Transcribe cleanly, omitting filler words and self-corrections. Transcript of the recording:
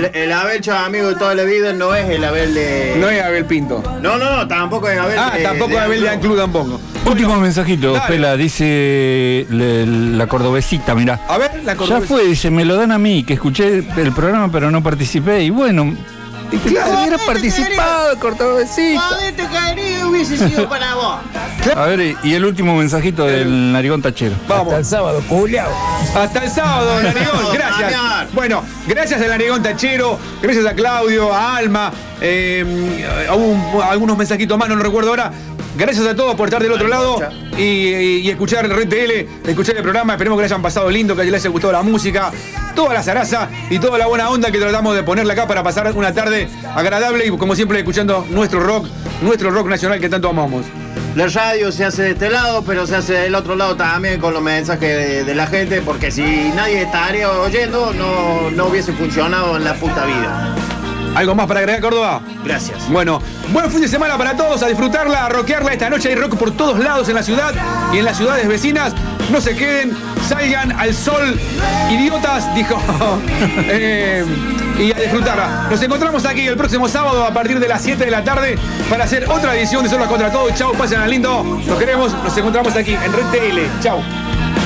El Abel, chavo amigo de toda la vida, no es el Abel de... No es Abel Pinto. No, tampoco es Abel de... Tampoco es Abel de Anclú tampoco. Último mensajito, dale. Pela, dice la cordobesita, mirá. A ver, la Ya cordobesa. fue, dice, me lo dan a mí, que escuché el programa pero no participé. Y bueno, hubiera participado, cordobesita. Jodete, Cari, hubiese sido para vos. A ver, y el último mensajito del narigón tachero. Vamos. Hasta el sábado, culiao. Hasta el sábado, Narigón. Gracias. Damián. Bueno, gracias al Narigón Tachero, gracias a Claudio, a Alma. Hubo algunos mensajitos más, no lo recuerdo ahora. Gracias a todos por estar del otro lado y escuchar Red TL, escuchar el programa. Esperemos que les hayan pasado lindo, que les haya gustado la música, toda la zaraza y toda la buena onda que tratamos de ponerle acá para pasar una tarde agradable y, como siempre, escuchando nuestro rock nacional que tanto amamos. La radio se hace de este lado, pero se hace del otro lado también con los mensajes de la gente, porque si nadie estaría oyendo, no hubiese funcionado en la puta vida. ¿Algo más para agregar, Córdoba? Gracias. Bueno, buen fin de semana para todos, a disfrutarla, a rockearla. Esta noche hay rock por todos lados en la ciudad y en las ciudades vecinas. No se queden, salgan al sol, idiotas, dijo. Y a disfrutarla. Nos encontramos aquí el próximo sábado a partir de las 7 de la tarde para hacer otra edición de Solos contra Todos. Chau, pasen al lindo. Los queremos, nos encontramos aquí en Red TL. Chau.